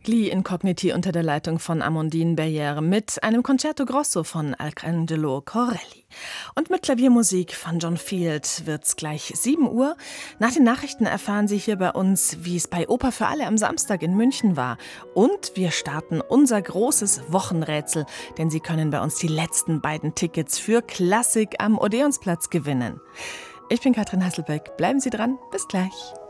Gli Incogniti unter der Leitung von Amandine Berrière mit einem Concerto Grosso von Arcangelo Corelli. Und mit Klaviermusik von John Field wird's gleich 7 Uhr. Nach den Nachrichten erfahren Sie hier bei uns, wie es bei Oper für alle am Samstag in München war. Und wir starten unser großes Wochenrätsel, denn Sie können bei uns die letzten beiden Tickets für Klassik am Odeonsplatz gewinnen. Ich bin Katrin Hasselbeck. Bleiben Sie dran. Bis gleich.